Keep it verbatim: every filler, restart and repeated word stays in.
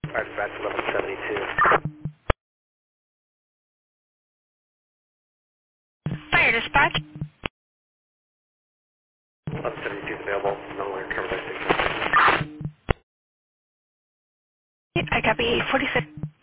Fire dispatch eleven seventy-two. Fire dispatch. eleven seventy-two is available. No longer covered by six. I copy forty-six.